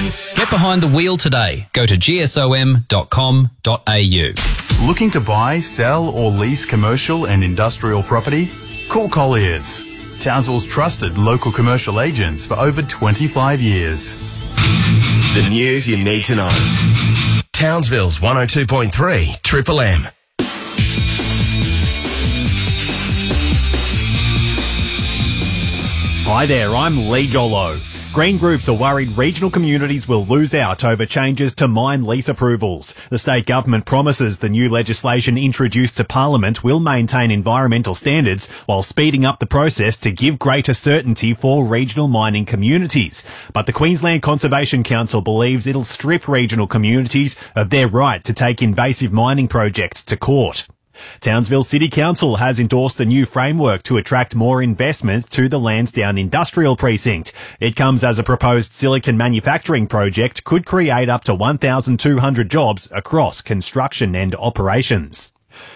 Insurance. Get behind the wheel today. Go to gsom.com.au. Looking to buy, sell or lease commercial and industrial property? Call Colliers, Townsville's trusted local commercial agents for over 25 years. The news you need to know. Townsville's 102.3 Triple M. Hi there, I'm Lee Jolo. Green groups are worried regional communities will lose out over changes to mine lease approvals. The state government promises the new legislation introduced to Parliament will maintain environmental standards while speeding up the process to give greater certainty for regional mining communities. But the Queensland Conservation Council believes it'll strip regional communities of their right to take invasive mining projects to court. Townsville City Council has endorsed a new framework to attract more investment to the Lansdowne Industrial Precinct. It comes as a proposed silicon manufacturing project could create up to 1,200 jobs across construction and operations.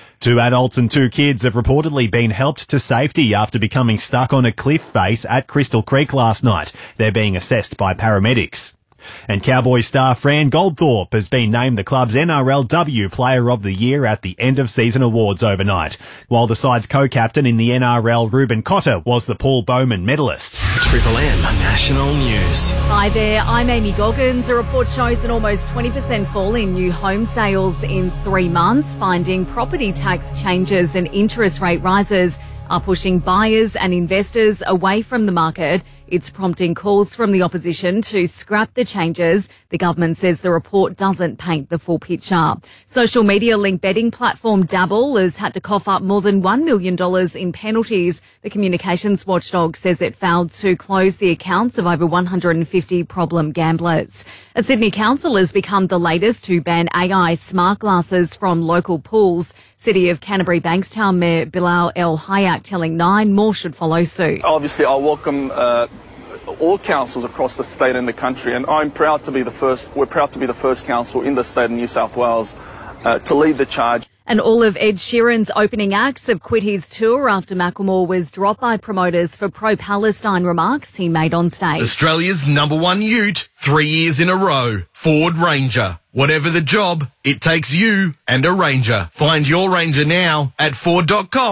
2 adults and 2 kids have reportedly been helped to safety after becoming stuck on a cliff face at Crystal Creek last night. They're being assessed by paramedics. And Cowboys star Fran Goldthorpe has been named the club's NRLW Player of the Year at the end of season awards overnight, while the side's co-captain in the NRL, Ruben Cotter, was the Paul Bowman medalist. Triple M National News. Hi there, I'm Amy Goggins. A report shows an almost 20% fall in new home sales in 3 months, finding property tax changes and interest rate rises are pushing buyers and investors away from the market. It's prompting calls from the opposition to scrap the changes. The government says the report doesn't paint the full picture. Social media link betting platform Dabble has had to cough up more than $1 million in penalties. The communications watchdog says it failed to close the accounts of over 150 problem gamblers. A Sydney council has become the latest to ban AI smart glasses from local pools. City of Canterbury Bankstown Mayor Bilal El Hayek telling Nine more should follow suit. Obviously, I welcome all councils across the state and the country, and I'm proud to be the first. We're proud to be the first council in the state of New South Wales to lead the charge. And all of Ed Sheeran's opening acts have quit his tour after Macklemore was dropped by promoters for pro-Palestine remarks he made on stage. Australia's #1 ute, 3 years in a row, Ford Ranger. Whatever the job, it takes you and a Ranger. Find your Ranger now at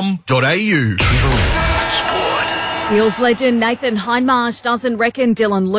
ford.com.au. Sport. Eels legend Nathan Hindmarsh doesn't reckon Dylan